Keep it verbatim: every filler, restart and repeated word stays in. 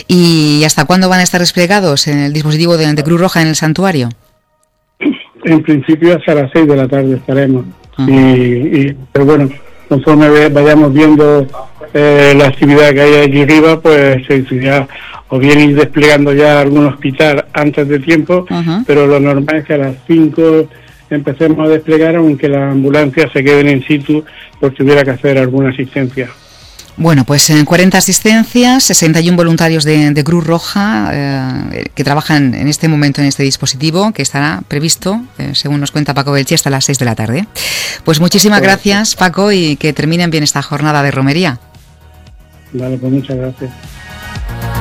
¿Y hasta cuándo van a estar desplegados en el dispositivo de, de Cruz Roja en el santuario? En principio hasta las seis de la tarde estaremos. Uh-huh. y, y Pero bueno, conforme vayamos viendo eh, la actividad que hay allí arriba, pues se decidirá o bien ir desplegando ya algún hospital antes de tiempo, uh-huh. pero lo normal es que a las cinco empecemos a desplegar, aunque las ambulancias se queden en situ por si hubiera que hacer alguna asistencia. Bueno, pues en cuarenta asistencias, sesenta y uno voluntarios de, de Cruz Roja eh, que trabajan en este momento en este dispositivo, que estará previsto, eh, según nos cuenta Paco Belchi, hasta las seis de la tarde. Pues muchísimas gracias, Paco, y que terminen bien esta jornada de romería. Vale, pues muchas gracias.